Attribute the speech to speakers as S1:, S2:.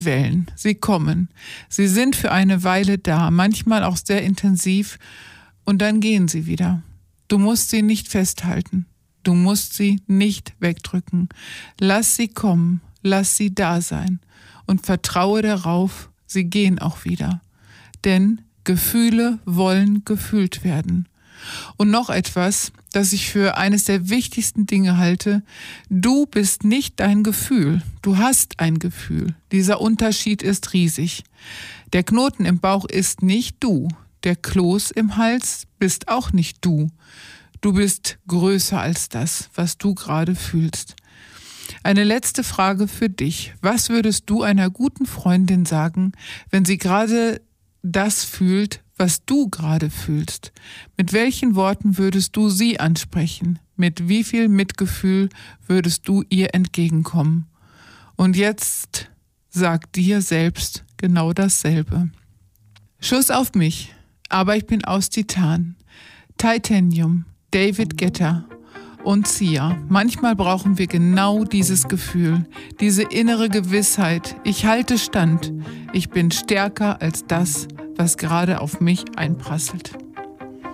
S1: Wellen. Sie kommen. Sie sind für eine Weile da, manchmal auch sehr intensiv, und dann gehen sie wieder. Du musst sie nicht festhalten. Du musst sie nicht wegdrücken. Lass sie kommen, lass sie da sein und vertraue darauf, sie gehen auch wieder. Denn Gefühle wollen gefühlt werden. Und noch etwas, das ich für eines der wichtigsten Dinge halte: Du bist nicht dein Gefühl, du hast ein Gefühl. Dieser Unterschied ist riesig. Der Knoten im Bauch ist nicht du, der Kloß im Hals bist auch nicht du. Du bist größer als das, was du gerade fühlst. Eine letzte Frage für dich. Was würdest du einer guten Freundin sagen, wenn sie gerade das fühlt, was du gerade fühlst? Mit welchen Worten würdest du sie ansprechen? Mit wie viel Mitgefühl würdest du ihr entgegenkommen? Und jetzt sag dir selbst genau dasselbe. Schuss auf mich, aber ich bin aus Titan. Titanium, David Guetta und Sia. Manchmal brauchen wir genau dieses Gefühl, diese innere Gewissheit. Ich halte stand. Ich bin stärker als das, was gerade auf mich einprasselt.